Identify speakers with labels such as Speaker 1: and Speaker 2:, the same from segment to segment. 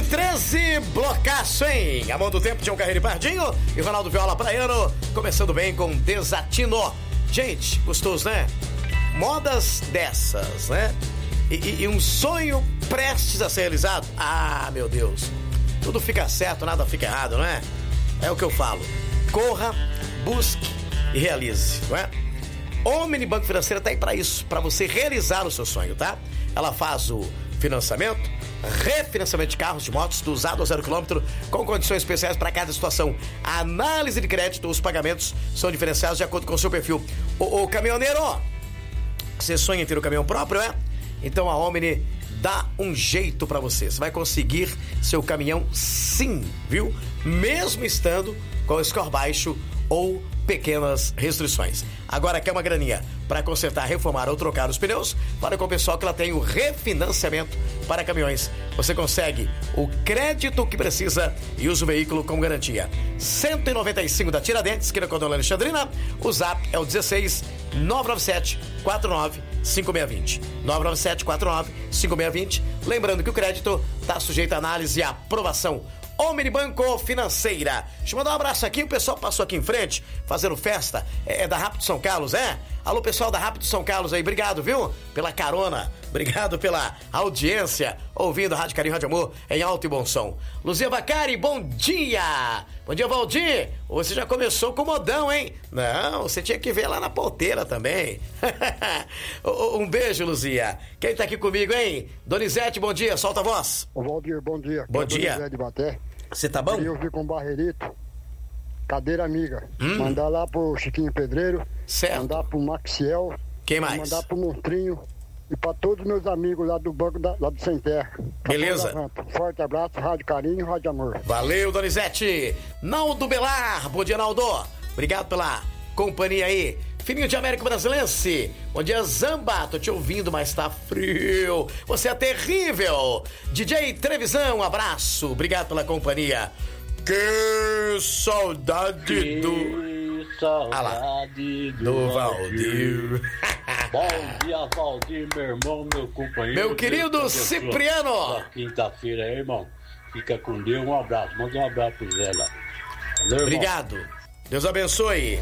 Speaker 1: 9h13, blocaço, hein? A mão do tempo, Tião Carreiro e Pardinho e Ronaldo Viola Praiano, começando bem com Desatino. Gente, gostoso, né? Modas dessas, né? E um sonho prestes a ser realizado. Ah, meu Deus. Tudo fica certo, nada fica errado, não é? É o que eu falo. Corra, busque e realize, não é? Omni Banco Financeira tá aí pra isso, pra você realizar o seu sonho, tá? Ela faz o financiamento, refinanciamento de carros, de motos, do usado ao 0 km, com condições especiais para cada situação. A análise de crédito, os pagamentos são diferenciados de acordo com o seu perfil. O caminhoneiro, você sonha em ter o caminhão próprio, é? Então a Omni dá um jeito para você. Você vai conseguir seu caminhão sim, viu? Mesmo estando com o score baixo ou pequenas restrições. Agora quer uma graninha para consertar, reformar ou trocar os pneus? Fala com o pessoal que ela tem o refinanciamento para caminhões. Você consegue o crédito que precisa e usa o veículo com garantia. 195 da Tiradentes, esquina com a Dona Alexandrina. O zap é o 16 997 49 5620. 997 49 5620. Lembrando que o crédito está sujeito a análise e aprovação. Omni Banco Financeira. Deixa eu mandar um abraço aqui, o pessoal passou aqui em frente, fazendo festa, é da Rápido São Carlos, é? Alô, pessoal da Rápido São Carlos aí, obrigado, viu? Pela carona, obrigado pela audiência, ouvindo Rádio Carinho, Rádio Amor, em alto e bom som. Luzia Bacari, bom dia! Bom dia, Valdir! Você já começou com o modão, hein? Não, você tinha que ver lá na ponteira também. Um beijo, Luzia. Quem tá aqui comigo, hein? Donizete, bom dia, solta a voz.
Speaker 2: Ô, Valdir, bom dia.
Speaker 1: Bom dia.
Speaker 2: De Baté.
Speaker 1: Você tá bom?
Speaker 2: Eu vi com o Barreirito, cadeira amiga. Mandar lá pro Chiquinho Pedreiro.
Speaker 1: Certo.
Speaker 2: Mandar pro Maxiel.
Speaker 1: Quem mais?
Speaker 2: Mandar pro Monstrinho. E pra todos os meus amigos lá do banco lá do Sem Terra.
Speaker 1: Beleza.
Speaker 2: Forte abraço, Rádio Carinho, Rádio Amor.
Speaker 1: Valeu, Donizete. Naldo Belar, bom dia, Naldo. Obrigado pela companhia aí. Filhinho de América Brasilense, bom dia, Zamba, tô te ouvindo, mas tá frio, você é terrível. DJ Trevisão, um abraço, obrigado pela companhia. Que saudade do Valdir.
Speaker 3: Bom dia, Valdir, meu irmão, meu companheiro.
Speaker 1: Meu querido Cipriano.
Speaker 3: Quinta-feira aí, irmão, fica com Deus, um abraço, manda um abraço pro Zé lá. Valeu,
Speaker 1: obrigado, Deus abençoe.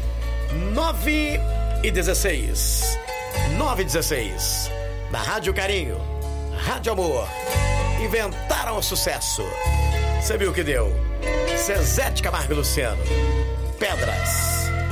Speaker 1: 9h16 na Rádio Carinho, Rádio Amor, inventaram o sucesso. Você viu o que deu? Zezé de Camargo e Luciano, Pedras.